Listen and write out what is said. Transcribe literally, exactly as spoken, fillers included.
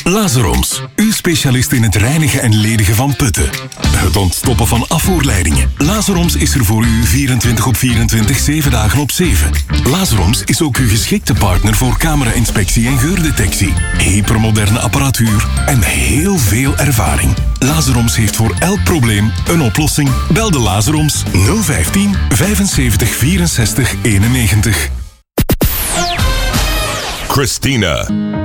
Lazaroms, uw specialist in het reinigen en ledigen van putten. Het ontstoppen van afvoerleidingen. Lazaroms is er voor u vierentwintig op vierentwintig, zeven dagen op zeven. Lazaroms is ook uw geschikte partner voor camera-inspectie en geurdetectie. Hypermoderne apparatuur en heel veel ervaring. Lazaroms heeft voor elk probleem een oplossing. Bel de Lazaroms nul vijftien vijfenzeventig vierenzestig eenennegentig. Christina.